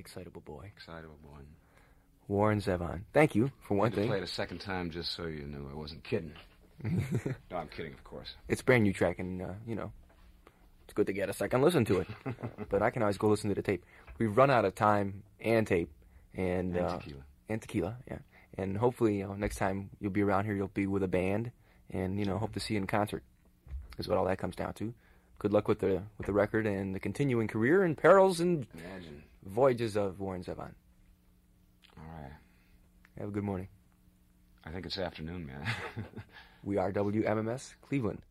Excitable boy. Excitable boy. Warren Zevon. Thank you, for one I had to thing. play it a second time just so you knew I wasn't kidding. No, I'm kidding, of course. It's a brand new track, and, it's good to get a second listen to it. But I can always go listen to the tape. We've run out of time and tape. And tequila. And tequila, yeah. And hopefully, next time you'll be around here, you'll be with a band. And, hope to see you in concert. Is what all that comes down to. Good luck with the record and the continuing career and perils and voyages of Warren Zevon. All right. Have a good morning. I think it's afternoon, man. We are WMMS Cleveland.